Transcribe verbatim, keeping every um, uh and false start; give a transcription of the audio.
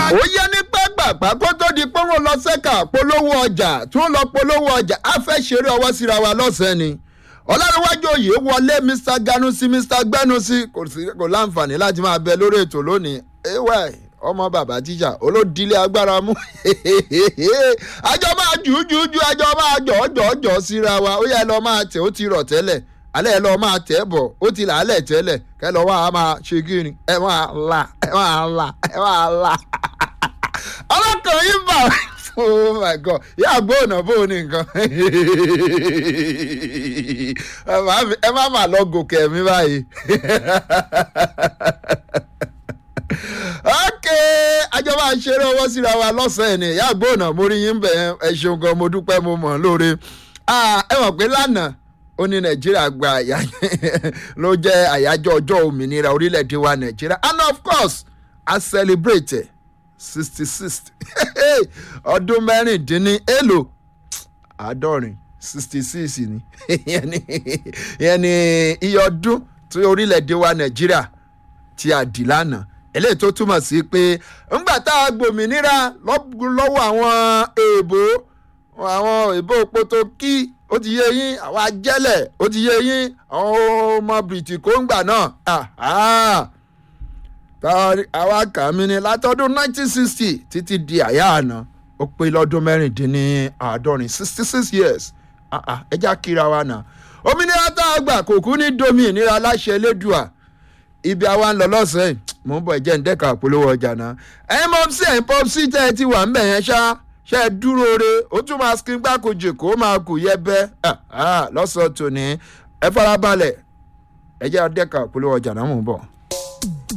ó yẹ ní pẹ́gbàgbà kó tó di pé wọ́n lọ sẹ́ka polówó ọjà tí wọ́n lọ polówó ọjà á fẹ́ ṣeré ọwọ́ síra wa lọ́sẹ̀ ni ọlọ́runwájú òye wọlé mr ganusi mr gbẹnusi kò láǹfààní láti máa bẹ lórí ètò lónìí ewé ọmọ bàbá tíjà olódìlé agbára mú àjọ máa jù jù jù àjọ máa jọ jọ jọ síra wa ó yẹ lọ máa tẹ ó ti rọ̀ tẹ́lẹ̀ alẹ́ lọ máa tẹ́ bọ̀ ó ti là á lẹ̀ tẹ́lẹ̀ kẹ́ lọ́ wá máa ṣe kí ni ẹ máa la ẹ máa la ẹ máa la ọlọ́kàn yín bà oh my god yà gbóònà bó ní nǹkan ẹ má má lọ gòkè mi báyìí ok àjọba ṣeré ọwọ́ síra wa lọ́sàn-án ni yà gbóònà mo rí yín bẹ̀ ẹ ṣeun gan mo dúpẹ́ mo mọ̀ lóore ẹ mọ̀ pé lánàá ó ní nàìjíríà gba àyà ló jẹ́ àyájọ́ ọjọ́ òmìnira orílẹ̀-èdè wa nàìjíríà and of course I celebrate sixty six ọdún mẹ́rìndínlélò àádọ́rin sixty six ni ìyẹn ni iye ọdún tí orílẹ̀-èdè wa nàìjíríà ti àdì lánàá eléyìí tó túmọ̀ sí pé ńgbà tá a gbòmìnira lọ́wọ́ àwọn èèbó àwọn èèbó Pọtọkí ó ti yé yín àwọn ajẹ́lẹ̀ ó ti yé yín àwọn ọmọ bìrìtìkó ńgbà náà àwa kà mí ni látọdún nineteen sixty títí di àyà àná ó pé lọ́dún mẹ́rìndínláàádọ́rin sixty six years ẹja kíra wa náà òmìnira tá a gbà kò kú ní domi ìnira láṣẹ elédùà ibi àwa ń lọ lọ́sẹ̀ mò ń bọ̀ ẹ̀jẹ̀ ń dẹ́ka polówó ọjà náà ẹ̀yin mọ̀ sí ẹ̀yin pọ̀ sí tẹ́ ẹ ti wà ń bẹ̀ yẹn ṣá ṣe é dúró re ó tún máa skin gbákojì kó máa kù yẹ bẹ́ lọ́sọ̀ọ́ tòní ẹ farabalẹ̀ ẹ̀jẹ̀ ń dẹ́ka polówó ọjà náà mò ń bọ̀.